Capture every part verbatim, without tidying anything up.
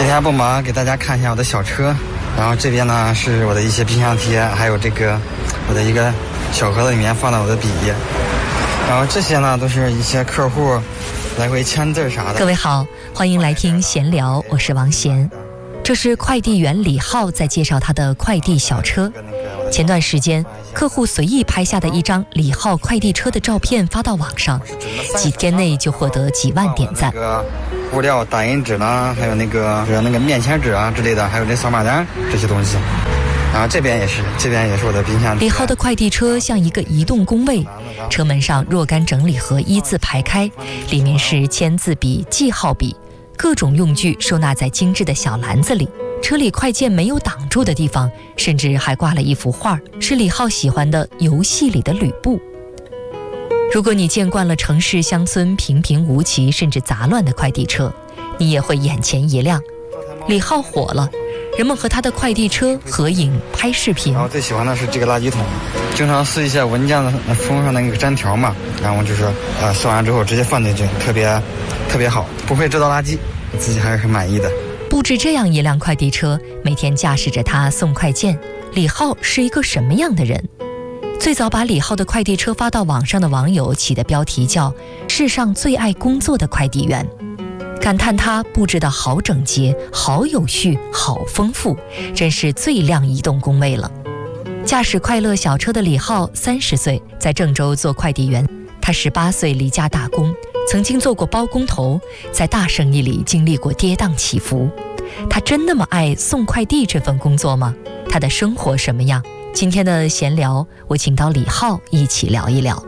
今天不忙，给大家看一下我的小车。然后这边呢是我的一些冰箱贴，还有这个我的一个小盒子里面放的我的笔。然后这些呢都是一些客户来回签字啥的。 各位好，欢迎来听闲聊，我是王贤。这是快递员李浩在介绍他的快递小车。前段时间，客户随意拍下的一张李浩快递车的照片发到网上，几天内就获得几万点赞。 物料打印纸呢，还有那个那个面签纸啊之类的，还有这扫码单这些东西。然后这边也是，这边也是我的冰箱。 李浩的快递车像一个移动工位，车门上若干整理盒一字排开，里面是签字笔、记号笔，各种用具收纳在精致的小篮子里。车里快件没有挡住的地方，甚至还挂了一幅画，是李浩喜欢的游戏里的吕布。如果你见惯了城市乡村平平无奇甚至杂乱的快递车，你也会眼前一亮。李浩火了，人们和他的快递车合影拍视频。 然后最喜欢的是这个垃圾桶，经常撕一些文件的封上的那个粘条嘛，然后就是呃撕完之后直接放进去，特别特别好，不会制造垃圾，自己还是很满意的。 布置这样一辆快递车，每天驾驶着它送快件，李浩是一个什么样的人？最早把李浩的快递车发到网上的网友起的标题叫“世上最爱工作的快递员”，感叹他布置得好整洁、好有序、好丰富，真是最亮移动工位了。驾驶快乐小车的李浩三十岁，在郑州做快递员。他十八岁离家打工，曾经做过包工头，在大生意里经历过跌宕起伏。他真那么爱送快递这份工作吗？他的生活什么样？今天的闲聊，我请到李浩一起聊一聊。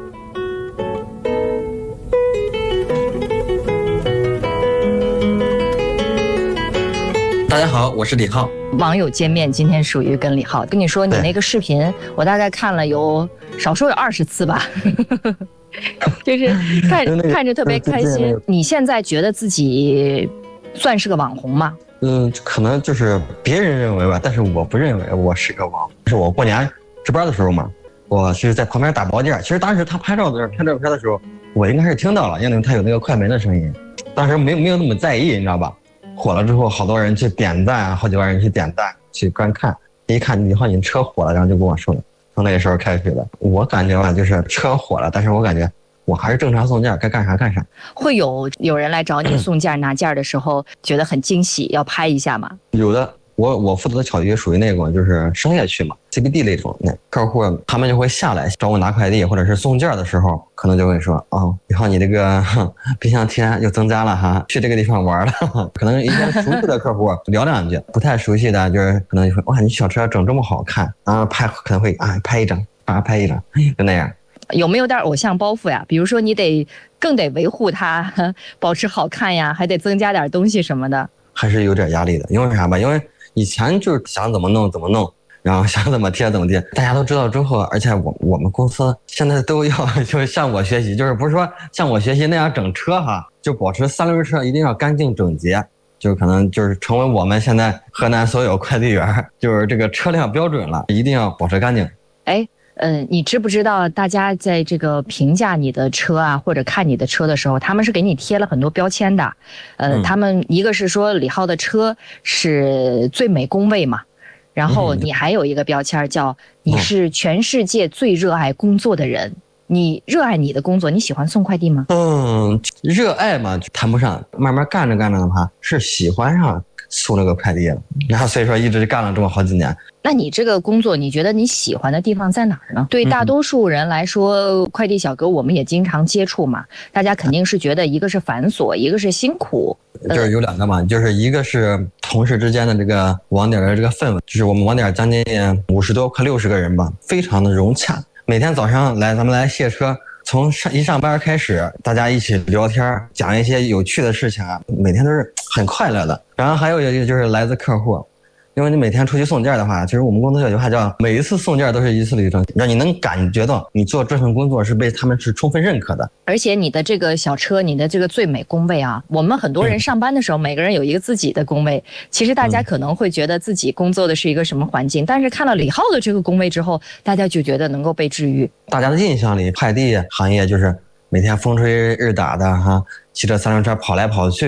大家好，我是李浩。 网友见面今天属于跟李浩，跟你说你那个视频我大概看了有少说有二十次吧就是看看着特别开心。你现在觉得自己算是个网红吗？ 嗯，可能就是别人认为吧，但是我不认为我是个网红。是我过年值班的时候嘛，我是在旁边打包件，其实当时他拍照的时候拍照片的时候，我应该是听到了，因为他有那个快门的声音，当时没有没有那么在意，你知道吧？火了之后，好多人去点赞，好几万人去点赞去观看，一看你好，你车火了，然后就跟我说了。从那个时候开始的，我感觉吧，就是车火了，但是我感觉我还是正常送件，该干啥干啥。 会有有人来找你送件拿件的时候，觉得很惊喜，要拍一下吗？ 有的。我我负责的小区属于那种就是商业区嘛 ，C B D 那种，那客户他们就会下来找我拿快递或者是送件的时候，可能就会说，哦，以后你这个冰箱贴又增加了哈，去这个地方玩了。可能一些熟悉的客户聊两句，不太熟悉的就是可能就说，哇，你小车整这么好看，然后拍可能会啊拍一张，啊拍一张，就那样。 有没有点偶像包袱呀？比如说你得更得维护它，保持好看呀，还得增加点东西什么的。还是有点压力的，因为啥吧？因为以前就是想怎么弄怎么弄，然后想怎么贴怎么贴。大家都知道之后，而且我我们公司现在都要就是向我学习，就是不是说向我学习那样整车哈，就保持三轮车一定要干净整洁，就可能就是成为我们现在河南所有快递员就是这个车辆标准了，一定要保持干净。 哎。嗯，你知不知道大家在这个评价你的车啊，或者看你的车的时候，他们是给你贴了很多标签的。呃，嗯、他们一个是说李浩的车是最美工位嘛，然后你还有一个标签叫你是全世界最热爱工作的人。你热爱你的工作，你喜欢送快递吗？ 嗯，热爱嘛谈不上，慢慢干着干着的话是喜欢上送那个快递了，然后所以说一直干了这么好几年。 那你这个工作，你觉得你喜欢的地方在哪儿呢？对大多数人来说，嗯、快递小哥我们也经常接触嘛，大家肯定是觉得一个是繁琐，一个是辛苦。 就是有两个嘛，就是一个是同事之间的这个网点的这个氛围，就是我们网点将近五十多快六十个人吧，非常的融洽。每天早上来咱们来卸车，从上一上班开始，大家一起聊天，讲一些有趣的事情啊，每天都是很快乐的。然后还有一个就是来自客户。因为你每天出去送件的话，其实我们公司有句话叫每一次送件都是一次旅程，让你能感觉到你做这份工作是被他们是充分认可的。 而且你的这个小车，你的这个最美工位啊，我们很多人上班的时候，每个人有一个自己的工位。其实大家可能会觉得自己工作的是一个什么环境，但是看了李浩的这个工位之后，大家就觉得能够被治愈。 大家的印象里，快递行业就是每天风吹日打的哈，骑着三轮车跑来跑去的，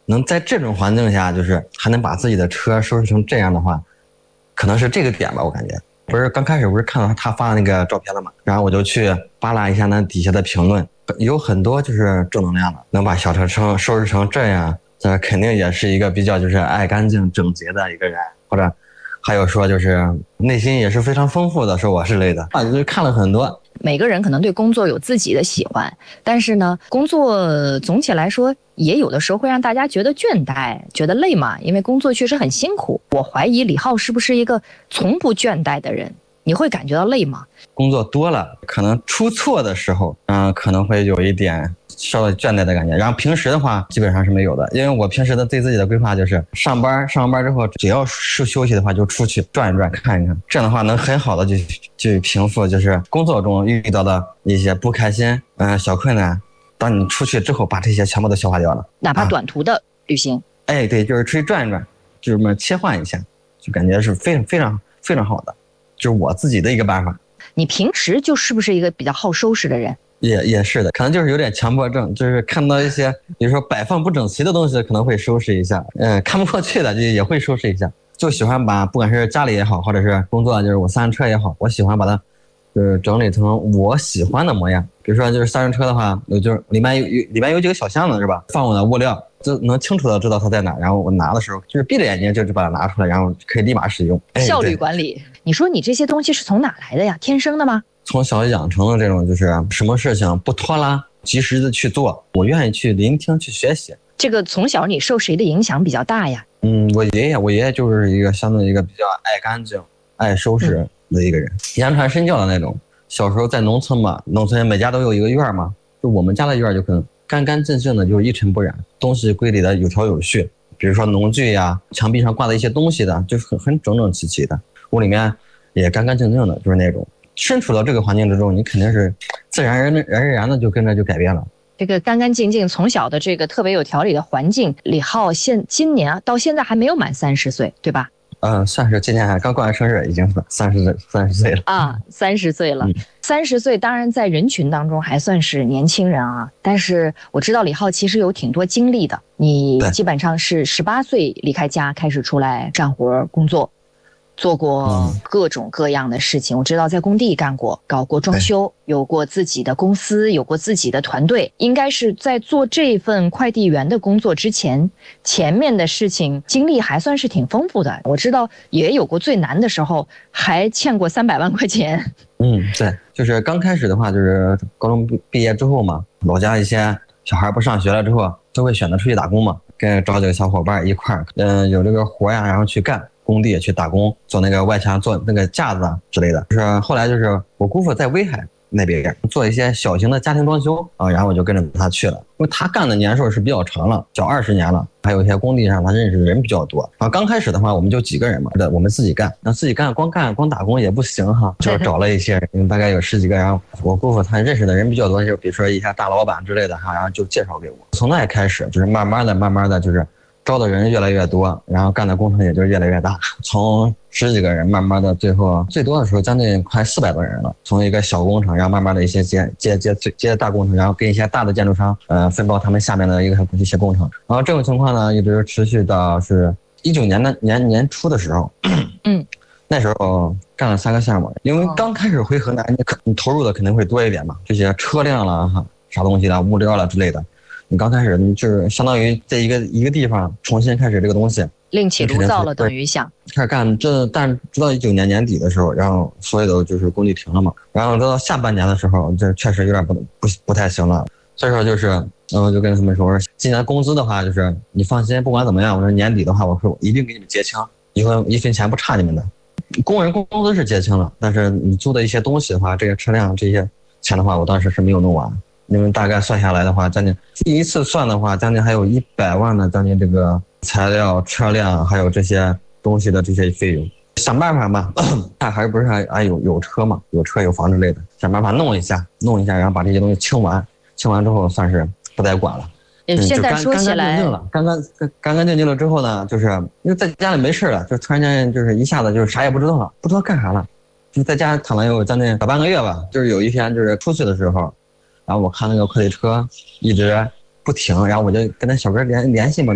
能在这种环境下，就是还能把自己的车收拾成这样的话，可能是这个点吧，我感觉。不是刚开始不是看到他发那个照片了嘛，然后我就去扒拉一下那底下的评论，有很多就是正能量的，能把小车车收拾成这样，这肯定也是一个比较就是爱干净整洁的一个人，或者还有说就是内心也是非常丰富的，说我是类的啊，就是看了很多。 每个人可能对工作有自己的喜欢，但是呢，工作总体来说也有的时候会让大家觉得倦怠，觉得累嘛，因为工作确实很辛苦。我怀疑李浩是不是一个从不倦怠的人？你会感觉到累吗？ 工作多了，可能出错的时候，嗯、呃，可能会有一点稍微倦怠的感觉。然后平时的话，基本上是没有的，因为我平时的对自己的规划就是上班，上完班之后，只要休休息的话，就出去转一转，看一看，这样的话能很好的就去平复，就是工作中遇到的一些不开心，嗯、呃，小困难。当你出去之后，把这些全部都消化掉了， 哪怕短途的旅行，啊、 哎，对，就是出去转一转，就是这么切换一下，就感觉是非常非常非常好的。就是我自己的一个办法。 你平时就是不是一个比较好收拾的人？ 也也是的，可能就是有点强迫症，就是看到一些比如说摆放不整齐的东西可能会收拾一下，嗯，看不过去的就也会收拾一下，就喜欢把不管是家里也好，或者是工作就是我三轮车也好，我喜欢把它就是整理成我喜欢的模样。比如说就是三轮车的话，有就是里面有里面有几个小箱子是吧，放我的物料就能清楚的知道它在哪，然后我拿的时候就是闭着眼睛就就把它拿出来，然后可以立马使用。 哎、效率管理。你说你这些东西是从哪来的呀？天生的吗？ 从小养成的这种就是什么事情不拖拉，及时的去做，我愿意去聆听去学习。 这个从小你受谁的影响比较大呀？ 嗯，我爷爷，我爷爷就是一个相对一个比较爱干净、爱收拾的一个人，嗯、言传身教的那种。小时候在农村嘛，农村每家都有一个院嘛，就我们家的院就可能干干净净的，就是一尘不染，东西归理的有条有序。比如说农具呀，墙壁上挂的一些东西的，就是很很整整齐齐的。屋里面也干干净净的，就是那种。身处到这个环境之中，你肯定是自然而然而然的就跟着就改变了。 这个干干净净，从小的这个特别有条理的环境，李浩现今年啊到现在还没有满三十岁，对吧？ 嗯，算是今年还刚过完生日，已经三十三十岁了啊，三十岁了。三十岁当然在人群当中还算是年轻人啊，但是我知道李浩其实有挺多经历的。你基本上是十八岁离开家开始出来干活工作。做过各种各样的事情，我知道在工地干过，搞过装修，有过自己的公司，有过自己的团队。应该是在做这份快递员的工作之前，前面的事情经历还算是挺丰富的。我知道也有过最难的时候，还欠过三百万块钱。 嗯，对，就是刚开始的话，就是高中毕业之后嘛，老家一些小孩不上学了之后，都会选择出去打工嘛，跟找几个小伙伴一块儿，嗯，有这个活呀，然后去干。工地去打工，做那个外墙，做那个架子之类的。就是后来就是我姑父在威海那边做一些小型的家庭装修啊，然后我就跟着他去了。因为他干的年数是比较长了，小二十年了，还有一些工地上他认识的人比较多。然后刚开始的话，我们就几个人嘛，我们自己干。那自己干光干光打工也不行哈，就是找了一些人，大概有十几个。然后我姑父他认识的人比较多，就比如说一些大老板之类的哈，然后就介绍给我。从那开始就是慢慢的、慢慢的就是。招的人越来越多，然后干的工程也就越来越大，从十几个人慢慢的最后最多的时候将近快四百多人了。从一个小工程，然后慢慢的一些接接接接大工程，然后跟一些大的建筑商呃分包他们下面的一个一些工程。然后这种情况呢一直持续到是一九年的年年初的时候，嗯，那时候干了三个项目，因为刚开始回河南，你你投入的肯定会多一点嘛，这些车辆了哈，啥东西了，物料了之类的。你刚开始你就是相当于在一个一个地方重新开始这个东西， 另起炉灶了，等于想开始干这，但直到一九年年底的时候，然后所有的就是工地停了嘛，然后直到下半年的时候，这确实有点不不不太行了，所以说就是，然后就跟他们说，我说今年工资的话，就是你放心，不管怎么样，我说年底的话，我说我一定给你们结清，一分一分钱不差你们的。工人工资是结清了，但是你租的一些东西的话，这些车辆这些钱的话，我当时是没有弄完。因为大概算下来的话，将近第一次算的话，将近还有一百万的将近这个材料、车辆还有这些东西的这些费用，想办法吧。他还是不是还还有有车嘛，有车有房之类的，想办法弄一下，弄一下，然后把这些东西清完，清完之后算是不再管了。 嗯，现在说起来， 干干干干净净了之后呢，就是因为在家里没事了，就突然间就是一下子就是啥也不知道了，不知道干啥了，就在家躺了有将近小半个月吧。就是有一天就是出去的时候。然后我看那个快递车一直不停，然后我就跟那小哥联联系嘛，聊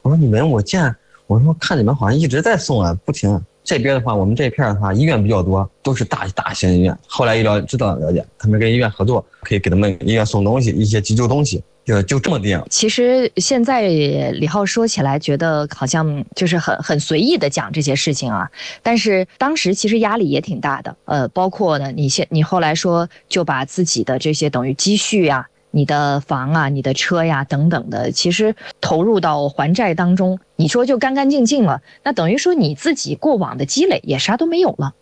我说你们我见，我说看你们好像一直在送啊，不停。这边的话，我们这片的话，医院比较多，都是大大型医院。后来医疗知道了解，他们跟医院合作，可以给他们医院送东西，一些急救东西，就就这么定。 其实现在李浩说起来，觉得好像就是很很随意的讲这些事情啊，但是当时其实压力也挺大的。呃，包括呢，你现你后来说就把自己的这些等于积蓄啊。你的房啊，你的车呀等等的，其实投入到还债当中，你说就干干净净了，那等于说你自己过往的积累也啥都没有了。